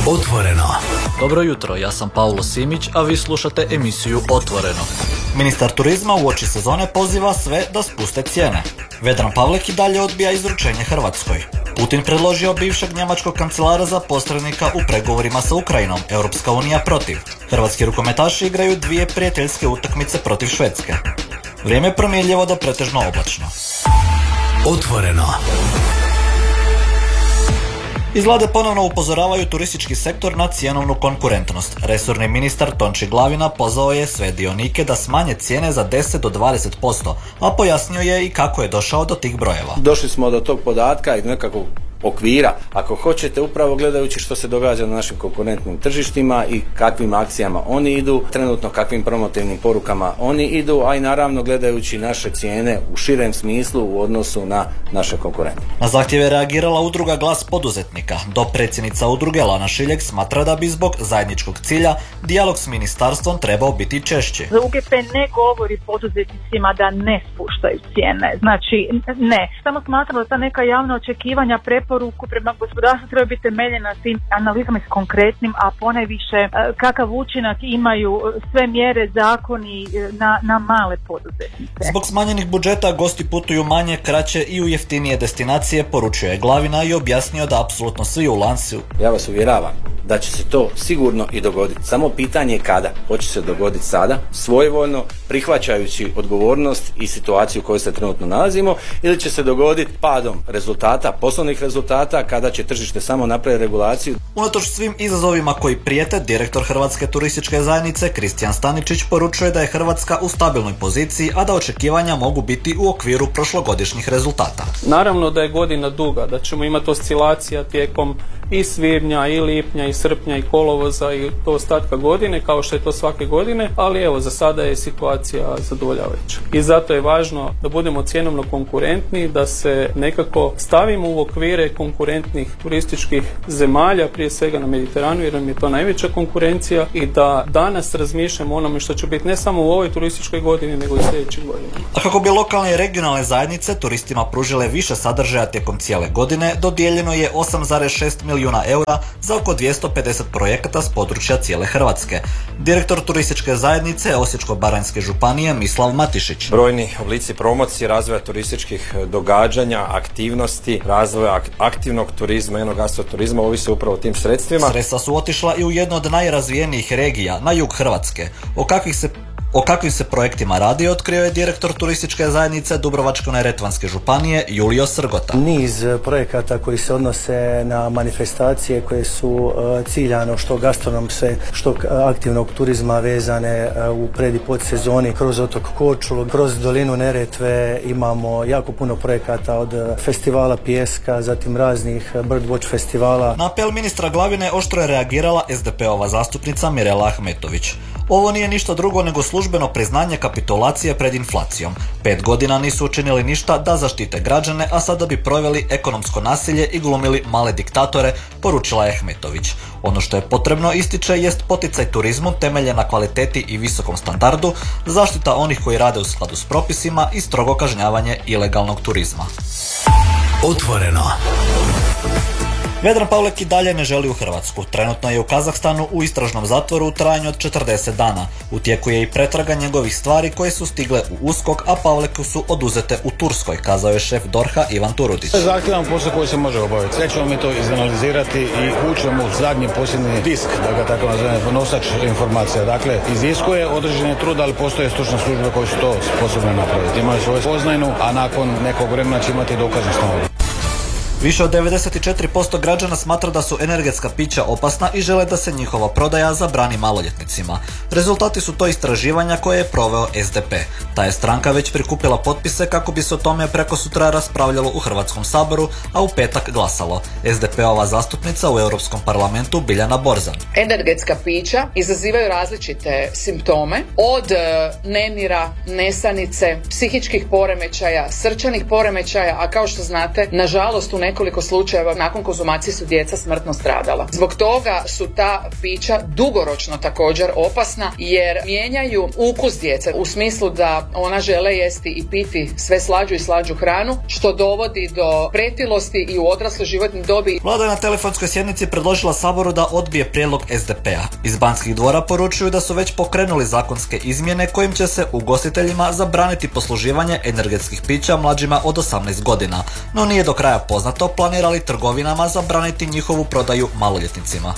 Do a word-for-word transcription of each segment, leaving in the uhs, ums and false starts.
Otvoreno. Dobro jutro, ja sam Paulo Simić, a vi slušate emisiju Otvoreno. Ministar turizma uoči sezone poziva sve da spuste cijene. Vedran Pavlek i dalje odbija izručenje Hrvatskoj. Putin predložio bivšeg njemačkog kancelara za posrednika u pregovorima sa Ukrajinom, Europska unija protiv. Hrvatski rukometaši igraju dvije prijateljske utakmice protiv Švedske. Vrijeme je promjenljivo do pretežno oblačno. Otvoreno. Iz Vlade ponovno upozoravaju turistički sektor na cjenovnu konkurentnost. Resorni ministar Tonči Glavina pozvao je sve dionike da smanje cijene za deset do dvadeset posto, a pojasnio je i kako je došao do tih brojeva. Došli smo do tog podatka i do nekakvog okvira, ako hoćete, upravo gledajući što se događa na našim konkurentnim tržištima i kakvim akcijama oni idu, trenutno kakvim promotivnim porukama oni idu, a i naravno gledajući naše cijene u širem smislu u odnosu na naše konkurente. Na zahtjev je reagirala udruga Glas poduzetnika. Dopredsjednica udruge Lana Šiljeg smatra da bi zbog zajedničkog cilja dijalog s ministarstvom trebao biti češći. U G P ne govori poduzetnicima da ne spuštaju cijene, znači ne. Samo smatram da ta neka javna očekivanja preporuku prema gospodarstvu treba biti temeljena na tim analizama s konkretnim, a ponajviše kakav učinak imaju sve mjere, zakoni na, na male poduzetnike. Zbog smanjenih budžeta gosti putuju manje, kraće i u jeftinije destinacije, poručuje Glavina i objasnio da apsolutno svi u lancu. Ja vas uvjeravam da će se to sigurno i dogoditi. Samo pitanje je kada. Hoće se dogoditi sada, svojevoljno, prihvaćajući odgovornost i situaciju u kojoj se trenutno nalazimo, ili će se dogoditi padom rezultata, poslovnih rezultata, kada će tržište samo napraviti regulaciju. Unatoč svim izazovima koji prijete, direktor Hrvatske turističke zajednice Kristijan Staničić poručuje da je Hrvatska u stabilnoj poziciji, a da očekivanja mogu biti u okviru prošlogodišnjih rezultata. Naravno da je godina duga, da ćemo imati oscilacija tijekom i svibnja, i lipnja, i srpnja, i kolovoza, i do ostatka godine, kao što je to svake godine, ali evo, za sada je situacija zadovoljavajuća. I zato je važno da budemo cjenovno konkurentni, da se nekako stavimo u okvire konkurentnih turističkih zemalja, prije svega na Mediteranu, jer nam je to najveća konkurencija, i da danas razmišljamo o onome što će biti ne samo u ovoj turističkoj godini, nego i sljedećih godina. A kako bi lokalne i regionalne zajednice turistima pružile više sadržaja tijekom cijele godine, dodijeljeno je osam zarez šest milijuna eura za oko dvjesto pedeset projekata s područja cijele Hrvatske. Direktor turističke zajednice Osječko-baranjske županije Mislav Matišić. Brojni oblici promocije, razvoja turističkih događanja, aktivnosti, razvoja aktivnog turizma i enogastroturizma ovise upravo o tim sredstvima. Sredstva su otišla i u jednu od najrazvijenijih regija, na jug Hrvatske. O kakvih se O kakvim se projektima radi, otkrio je direktor turističke zajednice Dubrovačko-neretvanske županije Julio Srgota. Niz projekata koji se odnose na manifestacije koje su ciljano što gastronomske, što aktivnog turizma vezane u pred i podsezoni kroz otok Korčulu, kroz dolinu Neretve. Imamo jako puno projekata od festivala pijeska, zatim raznih Birdwatch festivala. Na apel ministra Glavine oštro je reagirala es de pe ova zastupnica Mirela Ahmetović. Ovo nije ništa drugo nego službeno priznanje kapitulacije pred inflacijom. Pet godina nisu učinili ništa da zaštite građane, a sada bi proveli ekonomsko nasilje i glumili male diktatore, poručila je Ahmetović. Ono što je potrebno, ističe, jest poticaj turizmu temeljen na kvaliteti i visokom standardu, zaštita onih koji rade u skladu s propisima i strogo kažnjavanje ilegalnog turizma. Otvoreno. Vedran Pavlek i dalje ne želi u Hrvatsku. Trenutno je u Kazahstanu u istražnom zatvoru u trajanju od četrdeset dana. U tijeku je i pretraga njegovih stvari koje su stigle u USKOK, a Pavleku su oduzete u Turskoj, kazao je šef dorha Ivan Turudić. Zahtjevan posao koji se može obaviti. Sve ćemo mi to izanalizirati i ućemo u zadnji posljednji disk, da ga tako nazovemo, nosač informacija. Dakle, iziskuje određeni trud, ali postoje stručne službe koje su to sposobne napraviti. Imaju svoju spoznajnu, a nakon nekog vremena će imati dokazne snove. Više od devedeset četiri posto građana smatra da su energetska pića opasna i žele da se njihova prodaja zabrani maloljetnicima. Rezultati su to istraživanja koje je proveo es de pe. Ta je stranka već prikupila potpise kako bi se o tome preko sutra raspravljalo u Hrvatskom saboru, a u petak glasalo. es de pe-ova zastupnica u Europskom parlamentu Biljana Borzan. Energetska pića izazivaju različite simptome, od nemira, nesanice, psihičkih poremećaja, srčanih poremećaja, a kao što znate, nažalost u nekoliko slučajeva nakon konzumacije su djeca smrtno stradala. Zbog toga su ta pića dugoročno također opasna jer mijenjaju ukus djece u smislu da ona žele jesti i piti sve slađu i slađu hranu, što dovodi do pretilosti i u odrasloj životnoj dobi. Vlada je na telefonskoj sjednici predložila Saboru da odbije prijedlog es de pe a. Iz Banskih dvora poručuju da su već pokrenuli zakonske izmjene kojim će se ugostiteljima zabraniti posluživanje energetskih pića mlađima od osamnaest godina, no nije do kraja poznato planira li trgovinama zabraniti njihovu prodaju maloljetnicima.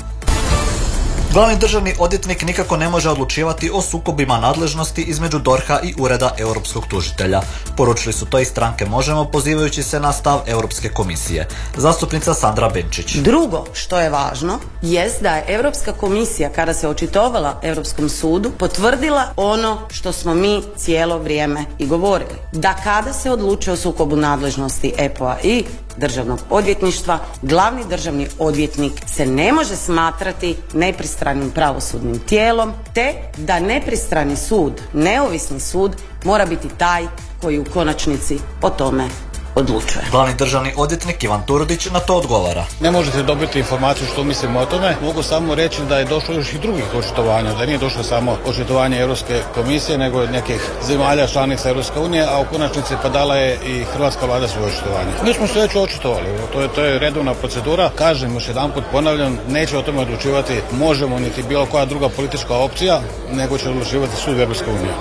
Glavni državni odvjetnik nikako ne može odlučivati o sukobima nadležnosti između dorha i Ureda europskog tužitelja. Poručili su to i stranke Možemo, pozivajući se na stav Europske komisije. Zastupnica Sandra Benčić. Drugo što je važno jest da je Europska komisija, kada se očitovala Europskom sudu, potvrdila ono što smo mi cijelo vrijeme i govorili. Da kada se odlučuje o sukobu nadležnosti E P O-a i Državnog odvjetništva, glavni državni odvjetnik se ne može smatrati nepristranim pravosudnim tijelom, te da nepristrani sud, neovisni sud, mora biti taj koji u konačnici o tome odlučuje. Glavni državni odvjetnik Ivan Turudić na to odgovara. Ne možete dobiti informaciju što mislimo o tome. Mogu samo reći da je došlo još i drugih očitovanja, da nije došlo samo očitovanje Europske komisije, nego nekih zemalja članica Europske unije, a u konačnici pa dala je i hrvatska vlada svoje očitovanje. Mi smo se već očitovali, to je, to je redovna procedura. Kažem, još jedanput ponavljam, neće o tome odlučivati Možemo niti bilo koja druga politička opcija, nego će odlučivati sud Europske unije.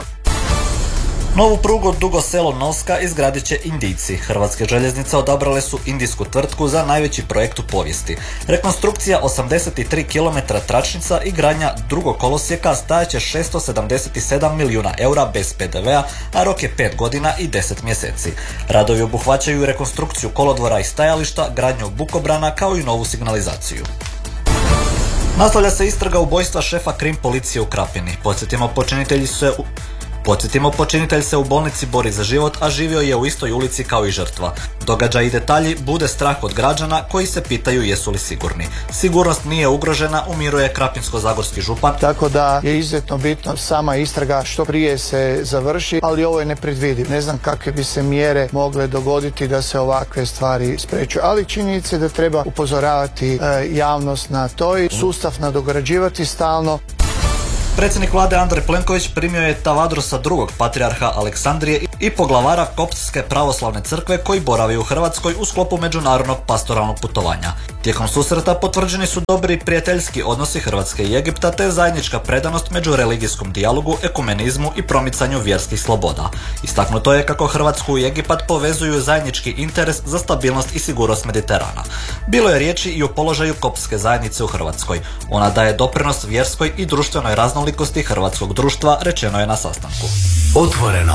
Novu prugu Dugo Selo-Novska izgradit će Indijci. Hrvatske željeznice odabrale su indijsku tvrtku za najveći projekt u povijesti. Rekonstrukcija osamdeset tri kilometra tračnica i gradnja drugog kolosijeka stajaće šesto sedamdeset sedam milijuna eura bez pe de ve a, a rok je pet godina i deset mjeseci. Radovi obuhvaćaju rekonstrukciju kolodvora i stajališta, gradnju bukobrana kao i novu signalizaciju. Nastavlja se istraga ubojstva šefa krim policije u Krapini. Podsjetimo, počinitelji su se u... Podsjetimo, počinitelj se u bolnici bori za život, a živio je u istoj ulici kao i žrtva. Događaj i detalji bude strah od građana koji se pitaju jesu li sigurni. Sigurnost nije ugrožena, umiruje krapinsko-zagorski župan. Tako da je izuzetno bitno sama istraga što prije se završi, ali ovo je nepredvidiv. Ne znam kakve bi se mjere mogle dogoditi da se ovakve stvari sprečuju, ali činjenica je da treba upozoravati e, javnost na to i sustav nadograđivati stalno. Predsjednik vlade Andrej Plenković primio je Tavadrosa drugog, patrijarha Aleksandrije i poglavara Koptske pravoslavne crkve koji boravi u Hrvatskoj u sklopu međunarodnog pastoralnog putovanja. Tijekom susreta potvrđeni su dobri i prijateljski odnosi Hrvatske i Egipta te zajednička predanost među religijskom dijalogu, ekumenizmu i promicanju vjerskih sloboda. Istaknuto je kako Hrvatsku i Egipat povezuju zajednički interes za stabilnost i sigurnost Mediterana. Bilo je riječi i o položaju koptske zajednice u Hrvatskoj. Ona daje doprinos vjerskoj i društvenoj raznolikosti hrvatskog društva, rečeno je na sastanku. Otvoreno.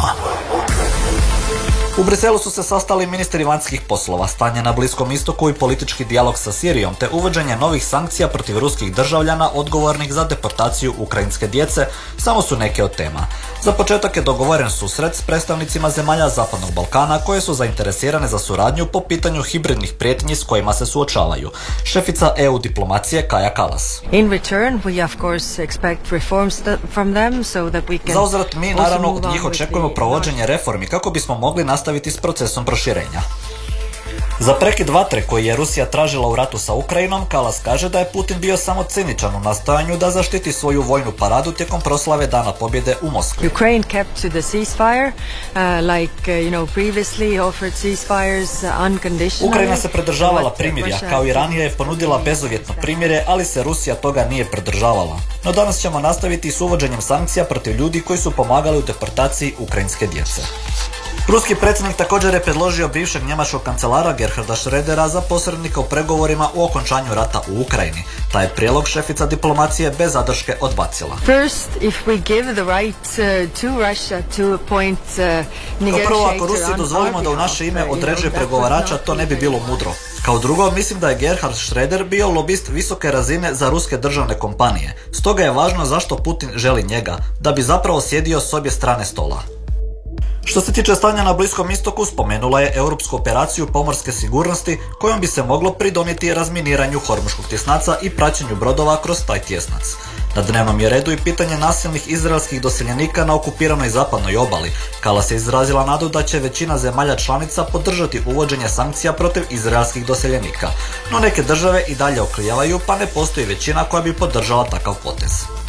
U Briselu su se sastali ministri vanjskih poslova, stanje na Bliskom istoku i politički dijalog sa Sirijom, te uvođenje novih sankcija protiv ruskih državljana odgovornih za deportaciju ukrajinske djece, samo su neke od tema. Za početak je dogovoren susret s predstavnicima zemalja Zapadnog Balkana koje su zainteresirane za suradnju po pitanju hibridnih prijetnji s kojima se suočavaju. Šefica E U diplomacije Kaja Kallas. In return, we of course expect reforms from them so that we can. Za uzvrat mi naravno od njih očekujemo provođenje reformi kako bismo mogli nastaviti s procesom proširenja. Za prekid vatre koji je Rusija tražila u ratu sa Ukrajinom, Kallas kaže da je Putin bio samo ciničan u nastojanju da zaštiti svoju vojnu paradu tijekom proslave Dana pobjede u Moskvi. Ukraine kept to the ceasefire, uh, like uh, you know previously offered ceasefires uh, unconditionally. Ukrajina se pridržavala primirja, kao i ranije je ponudila bezuvjetno primirje, ali se Rusija toga nije pridržavala. No danas ćemo nastaviti s uvođenjem sankcija protiv ljudi koji su pomagali u deportaciji ukrajinske djece. Ruski predsjednik također je predložio bivšeg njemačkog kancelara Gerharda Schrödera za posrednika u pregovorima o okončanju rata u Ukrajini. Taj prijedlog šefica diplomacije bez zadrške odbacila. First, if we give the right uh, to Russia to appoint uh, negotiator. Kao prvo, ako Rusiji dozvolimo da u naše ime određuje pregovarača, to ne bi bilo mudro. Kao drugo, mislim da je Gerhard Schröder bio lobist visoke razine za ruske državne kompanije. Stoga je važno zašto Putin želi njega, da bi zapravo sjedio s obje strane stola. Što se tiče stanja na Bliskom istoku, spomenula je europsku operaciju pomorske sigurnosti kojom bi se moglo pridonijeti razminiranju Hormuškog tjesnaca i praćenju brodova kroz taj tjesnac. Na dnevnom je redu i pitanje nasilnih izraelskih doseljenika na okupiranoj zapadnoj obali. Kallas je izrazila nadu da će većina zemalja članica podržati uvođenje sankcija protiv izraelskih doseljenika. No neke države i dalje oklijavaju, pa ne postoji većina koja bi podržala takav potez.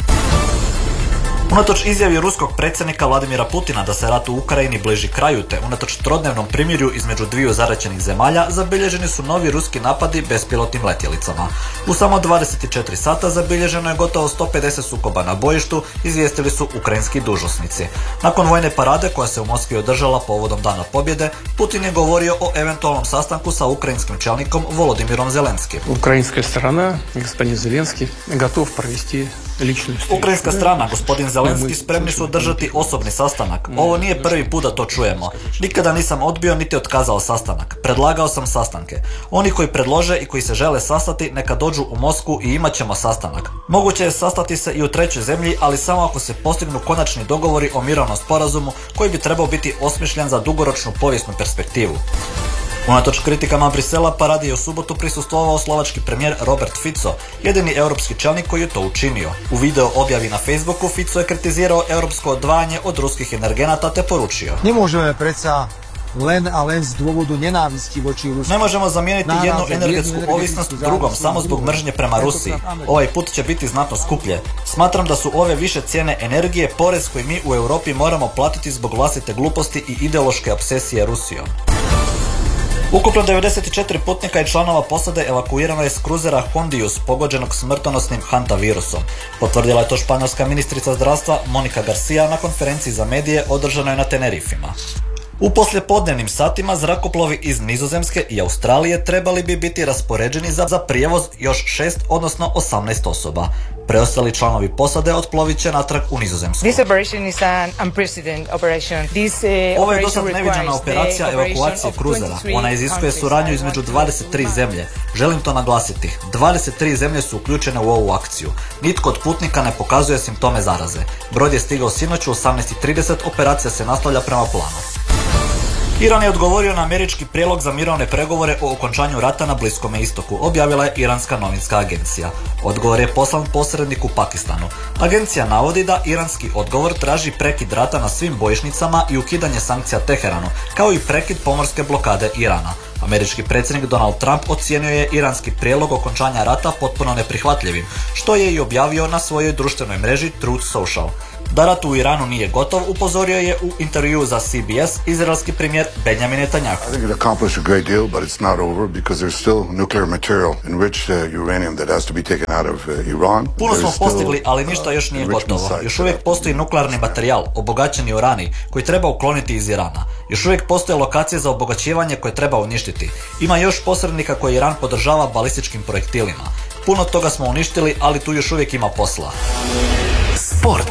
Unatoč izjavi ruskog predsjednika Vladimira Putina da se rat u Ukrajini bliži kraju te unatoč trodnevnom primirju između dviju zaraćenih zemalja zabilježeni su novi ruski napadi bespilotnim letjelicama. U samo dvadeset četiri sata zabilježeno je gotovo sto pedeset sukoba na bojištu, izvijestili su ukrajinski dužnosnici. Nakon vojne parade koja se u Moskvi održala povodom Dana pobjede, Putin je govorio o eventualnom sastanku sa ukrajinskim čelnikom Volodimirom Zelenskim. Ukrajinska strana, gospodin Zelenski, gotov provesti ličnu struju. Ukrajinska strana, gospodin Zelenski, spremni su održati osobni sastanak. Ovo nije prvi put da to čujemo. Nikada nisam odbio niti otkazao sastanak. Predlagao sam sastanke. Oni koji predlože i koji se žele sastati neka dođu u Moskvu i imat ćemo sastanak. Moguće je sastati se i u trećoj zemlji, ali samo ako se postignu konačni dogovori o mirovnom sporazumu koji bi trebao biti osmišljen za dugoročnu povijesnu perspektivu. Unatoč kritikama Brisela, paradi je u subotu prisustvovao slovački premijer Robert Fico, jedini europski čelnik koji je to učinio. U video objavi na Facebooku Fico je kritizirao europsko odvajanje od ruskih energenata te poručio: Ne možemo preca len a len z dôvodu nenávisti voči Rusku. Ne možemo zamijeniti jednu energetsku ovisnost drugom samo zbog mržnje prema Rusiji. Ovaj put će biti znatno skuplje. Smatram da su ove više cijene energije porez koji mi u Europi moramo platiti zbog vlastite gluposti i ideološke obsesije Rusijom. Ukupno devedeset četiri putnika i članova posade evakuirano je s kruzera Hondius pogođenog smrtonosnim Hanta virusom. Potvrdila je to španjolska ministrica zdravstva Monica Garcia na konferenciji za medije održanoj na Tenerifima. U poslijepodnevnim satima zrakoplovi iz Nizozemske i Australije trebali bi biti raspoređeni za, za prijevoz još šest, odnosno osamnaest osoba. Preostali članovi posade otplovit će natrag u Nizozemsku. This operation is an unprecedented operation. This, uh, Ovo je dosad neviđena operacija evakuacije kruzera. Ona iziskuje suradnju između dvadeset tri zemlje. Želim to naglasiti. dvadeset tri zemlje su uključene u ovu akciju. Nitko od putnika ne pokazuje simptome zaraze. Brod je stigao sinoć u osamnaest trideset, operacija se nastavlja prema planu. Iran je odgovorio na američki prijedlog za mirovne pregovore o okončanju rata na Bliskome istoku, objavila je iranska novinska agencija. Odgovor je poslan posredniku Pakistanu. Agencija navodi da iranski odgovor traži prekid rata na svim bojišnicama i ukidanje sankcija Teheranu, kao i prekid pomorske blokade Irana. Američki predsjednik Donald Trump ocijenio je iranski prijedlog okončanja rata potpuno neprihvatljivim, što je i objavio na svojoj društvenoj mreži Truth Social. Da rat u Iranu nije gotov, upozorio je u intervjuu za C B S izraelski premijer Benjamin Netanyahu. I think it accomplished a great deal, but it's not over because there's still nuclear material, enriched uh, uranium that has to be taken out of uh, Iran. Puno smo postigli, ali ništa još nije gotovo. Još uvijek postoji nuklearni materijal, obogaćeni uranij, koji treba ukloniti iz Irana. Još uvijek postoje lokacije za obogaćivanje koje treba uništiti. Ima još posrednika koji Iran podržava balističkim projektilima. Puno toga smo uništili, ali tu još uvijek ima posla. Sport.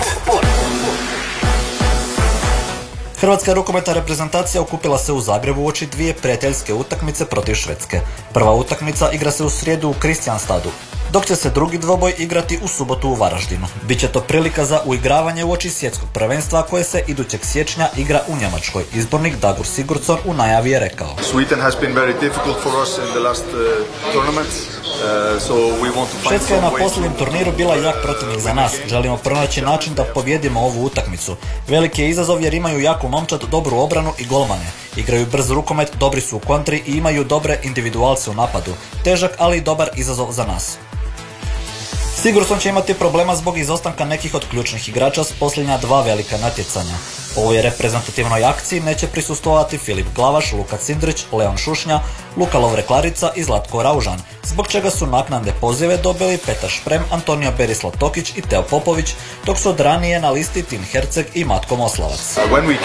Hrvatska rukometna reprezentacija okupila se u Zagrebu uoči dvije prijateljske utakmice protiv Švedske. Prva utakmica igra se u srijedu u Kristianstadu, dok će se drugi dvoboj igrati u subotu u Varaždinu. Biće to prilika za uigravanje uoči svjetskog prvenstva koje se idućeg siječnja igra u Njemačkoj. Izbornik Dagur Sigurdsson u najavi je rekao: Sweden has been very difficult for us in the last uh, tournaments. Uh, so we want to find Švedska je na posljednjem turniru bila jak protivnik za nas. Želimo pronaći način da pobjedimo ovu utakmicu. Veliki je izazov jer imaju jaku momčad, dobru obranu i golmane. Igraju brz rukomet, dobri su u kontri i imaju dobre individualce u napadu. Težak, ali i dobar izazov za nas. Sigurdsson će imati problema zbog izostanka nekih od ključnih igrača s posljednja dva velika natjecanja. Ovoj reprezentativnoj akciji neće prisustvovati Filip Glavaš, Luka Cindrić, Leon Šušnja, Luka Lovre-Klarica i Zlatko Raužan, zbog čega su naknadne pozive dobili Petar Šprem, Antonio Berislav Tokić i Teo Popović, dok su od ranije na listi Tin Herceg i Matko Moslavac.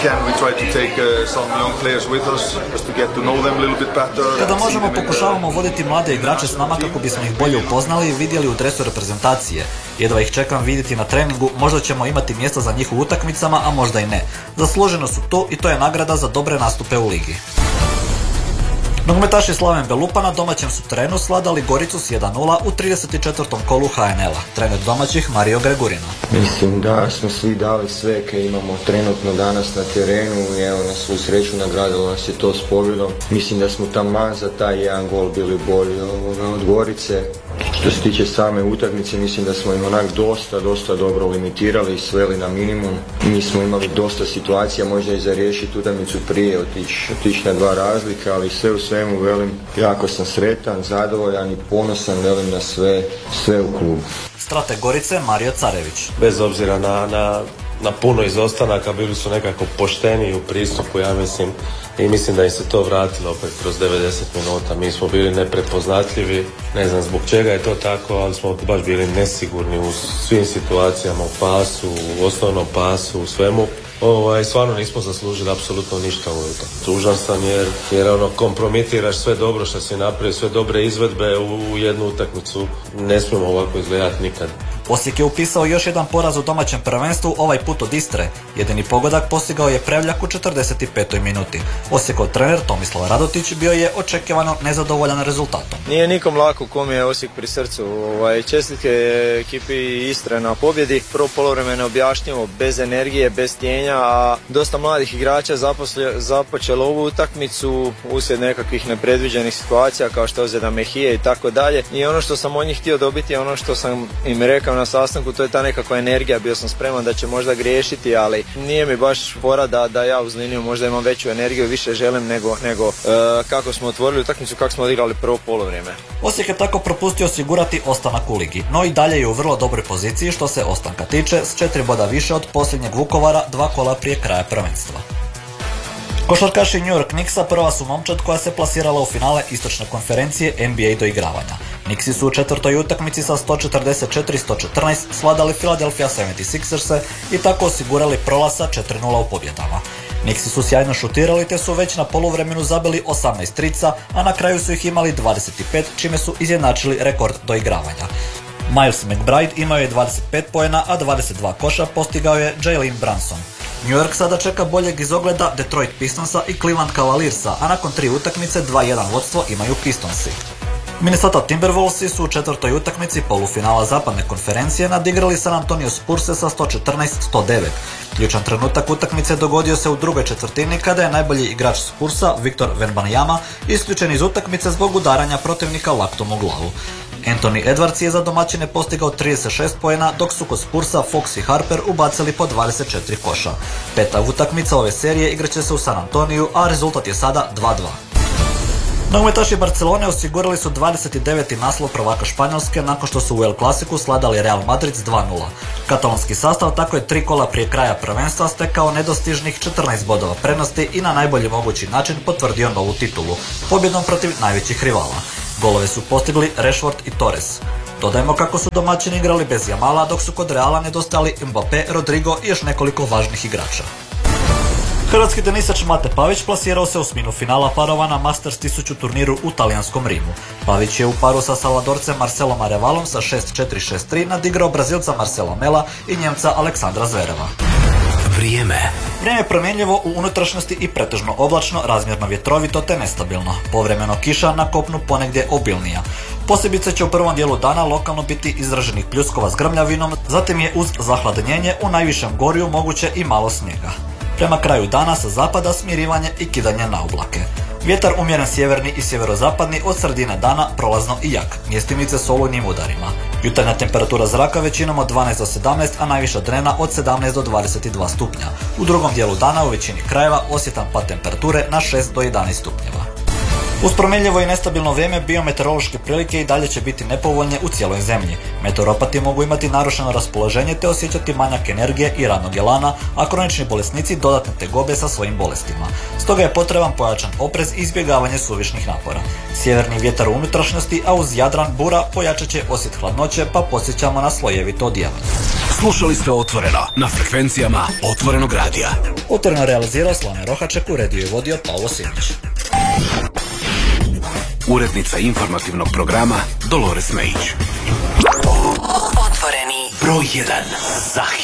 Kada možemo, pokušavamo voditi mlade igrače s nama kako bismo ih bolje upoznali i vidjeli u dresu reprezentacije. Jedva ih čekam vidjeti na treningu, možda ćemo imati mjesta za njih u utakmicama, a možda i ne. Zasluženo su to i to je nagrada za dobre nastupe u ligi. Nogometaši Slaven Belupa na domaćem su terenu svladali Goricu s jedan nula u trideset četvrtom kolu ha en el a. Trener domaćih Mario Gregurino. Mislim da smo svi dali sve kaj imamo trenutno danas na terenu i evo na svu sreću nagradilo nas je to s pobjedom. Mislim da smo taman za taj jedan gol bili bolji od Gorice. Što se tiče same utakmice, mislim da smo im onak dosta, dosta dobro limitirali i sveli na minimum. Mi smo imali dosta situacija, možda i za riješiti utakmicu prije, otići otić na dva razlika, ali sve u svemu, velim, jako sam sretan, zadovoljan i ponosan, velim, na sve, sve u klubu. Strateg Gorice Mario Carević. Bez obzira na, na, na puno izostanaka, bili su nekako pošteni u pristupu, ja mislim, i mislim da im se to vratilo opet kroz devedeset minuta. Mi smo bili neprepoznatljivi, ne znam zbog čega je to tako, ali smo baš bili nesigurni u svim situacijama, u pasu, u osnovnom pasu, u svemu. Ovaj, stvarno nismo zaslužili apsolutno ništa u to. Tužan sam jer, jer ono, kompromitiraš sve dobro što si napravio, sve dobre izvedbe u, u jednu utakmicu. Ne smijemo ovako izgledati nikad. Osijek je upisao još jedan poraz u domaćem prvenstvu, ovaj put od Istre. Jedini pogodak postigao je Prevljak u četrdeset petoj minuti. Osijekov trener Tomislav Radotić bio je očekivano nezadovoljan rezultatom. Nije nikom lako kom je Osijek pri srcu. Ovaj, čestitke ekipi Istre na pobjedi. Prvo poluvremeno objašnjivo, bez energije, bez tijenja, a dosta mladih igrača započelo ovu utakmicu uslijed nekakvih nepredviđenih situacija kao što je ozljeda Mehije i tako dalje. I ono što sam od njih htio dobiti je ono što sam im rekao na sastanku, to je ta nekakva energija. Bio sam spreman da će možda griješiti, ali nije mi baš fora da, da ja uz liniju možda imam veću energiju, više želim nego, nego uh, kako smo otvorili utakmicu, kako smo odigrali prvo polovrijeme. Osijek je tako propustio osigurati ostanak u ligi, no i dalje je u vrlo dobroj poziciji što se ostanka tiče, s četiri boda više od posljednjeg Vukovara, dva kola prije kraja prvenstva. Košarkaši New York Knicksa prva su momčad koja se plasirala u finale istočne konferencije N B A doigravanja. Knicksi su u četvrtoj utakmici sa sto četrdeset četiri sto četrnaest svladali Philadelphia sedamdeset šesters i tako osigurali prolaz sa četiri nula u pobjedama. Knicksi su sjajno šutirali te su već na poluvremenu zabili osamnaest trica, a na kraju su ih imali dvadeset pet, čime su izjednačili rekord doigravanja. Miles McBride imao je dvadeset pet poena, a dvadeset dva koša postigao je Jalen Brunson. New York sada čeka boljeg izogleda Detroit Pistonsa i Cleveland Cavaliersa, a nakon tri utakmice dva jedan vodstvo imaju Pistonsi. Minnesota Timberwolvesi su u četvrtoj utakmici polufinala zapadne konferencije nadigrali San Antonio Spurse sa sto četrnaest sto devet. Ključan trenutak utakmice dogodio se u drugoj četvrtini kada je najbolji igrač Spursa, Victor Wembanyama, isključen iz utakmice zbog udaranja protivnika laktom u glavu. Anthony Edwards je za domaćine postigao trideset šest poena, dok su kod Spursa Fox i Harper ubacili po dvadeset četiri koša. Peta utakmica ove serije igraće se u San Antoniju, a rezultat je sada dva dva. Nogometaši Barcelone osigurali su dvadeset deveti naslov prvaka Španjolske nakon što su u El Clasicu sladali Real Madrid s dva nula. Katalonski sastav tako je tri kola prije kraja prvenstva stekao nedostižnih četrnaest bodova prednosti i na najbolji mogući način potvrdio novu titulu, pobjedom protiv najvećih rivala. Golove su postigli Rashford i Torres. Dodajmo kako su domaćini igrali bez Jamala, dok su kod Reala nedostali Mbappé, Rodrigo i još nekoliko važnih igrača. Hrvatski tenisač Mate Pavić plasirao se u osminu finala parova na Masters tisuću turniru u talijanskom Rimu. Pavić je u paru sa Salvadorcem Marcelom Arevalom sa šest četiri šest tri nadigrao Brazilca Marcela Mela i Njemca Aleksandra Zvereva. Vrijeme. Vrijeme je promjenljivo u unutrašnjosti i pretežno oblačno, razmjerno vjetrovito te nestabilno. Povremeno kiša, na kopnu ponegdje obilnija. Posebice će u prvom dijelu dana lokalno biti izraženih pljuskova s grmljavinom, zatim je uz zahladnjenje u najvišem gorju moguće i malo snijega. Prema kraju dana sa zapada smirivanje i kidanje na oblake. Vjetar umjeren sjeverni i sjeverozapadni od sredine dana prolazno i jak, mjestimice s olujnim udarima. Jutarnja temperatura zraka većinom od dvanaest do sedamnaest, a najviša drena od sedamnaest do dvadeset dva stupnja. U drugom dijelu dana u većini krajeva osjetan pad temperature na šest do jedanaest stupnjeva. Uz promjenljivo i nestabilno vrijeme biometeorološke prilike i dalje će biti nepovoljne u cijeloj zemlji. Meteoropati mogu imati narušeno raspoloženje te osjećati manjak energije i radnog elana, a kronični bolesnici dodatne tegobe sa svojim bolestima. Stoga je potreban pojačan oprez i izbjegavanje suvišnih napora. Sjeverni vjetar u unutrašnjosti, a uz Jadran bura pojačat će osjet hladnoće, pa podsjećamo na slojevito odijevanje. Slušali ste Otvoreno na frekvencijama Otvorenog radija. Otvoreno realizirao Slane Rohaček, uredio i vodio Pavlo Simić. Urednica informativnog programa Dolores Mejić. Otvoreni broj jedan za